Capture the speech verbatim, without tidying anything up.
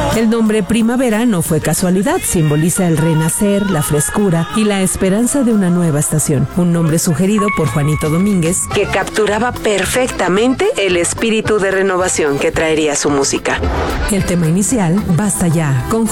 El nombre Primavera no fue casualidad, simboliza el renacer, la frescura y la esperanza de una nueva estación. Un nombre sugerido por Juanito Domínguez, que capturaba perfectamente el espíritu de renovación que traería su música. El tema inicial, Basta Ya, con